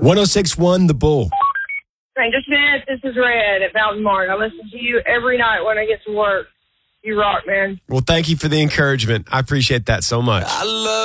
1061 The Bull. Ranger Smith, this is Red at Mountain Mart. I listen to you every night when I get to work. You rock, man. Well, thank you for the encouragement. I appreciate that so much. I love